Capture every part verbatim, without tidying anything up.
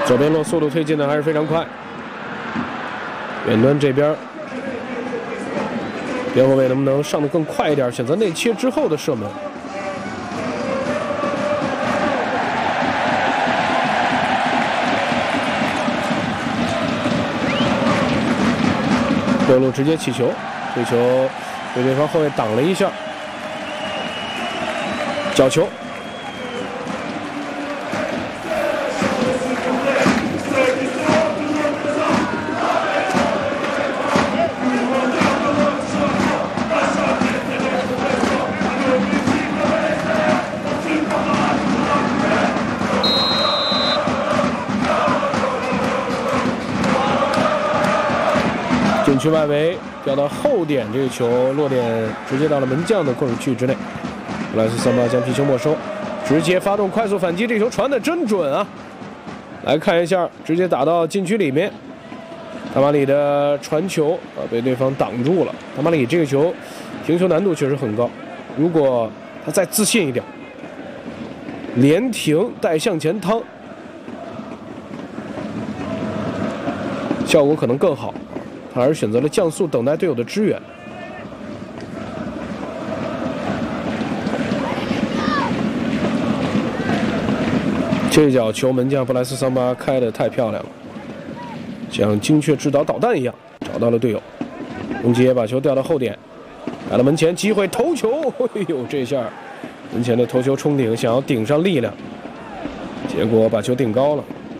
左边路速度推进的还是非常快。远端这边，边后卫能不能上得更快一点？选择内切之后的射门。右路直接起球，这球被对方后卫挡了一下，角球。禁区外围掉到后点，这个球落点直接到了门将的控制区域之内。布莱斯桑巴将皮球没收，直接发动快速反击，这球传的真准啊！来看一下，直接打到禁区里面，塔马里的传球啊被对方挡住了。塔马里这个球停球难度确实很高，如果他再自信一点，连停带向前趟，效果可能更好。他还是选择了降速，等待队友的支援。这脚球门将布莱斯桑巴开得太漂亮了，像精确制导导弹一样找到了队友。洪杰把球调到后点，打到门前，机会头球，哎呦，这下门前的头球冲顶，想要顶上力量，结果把球顶高了。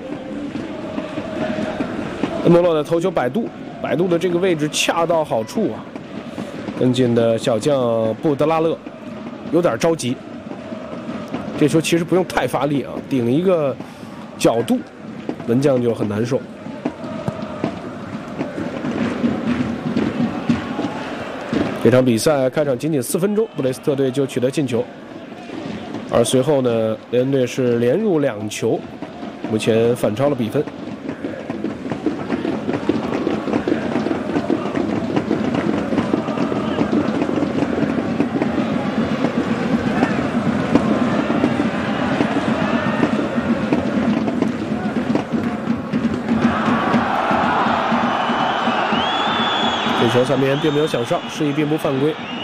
恩诺洛的头球摆渡。摆渡的这个位置恰到好处啊！跟进的小将布德拉勒有点着急，这球其实不用太发力啊，顶一个角度，门将就很难受。这场比赛开场仅仅四分钟，布雷斯特队就取得进球，而随后呢，雷恩队是连入两球，目前反超了比分。这球上面并没有响哨，示意并不犯规。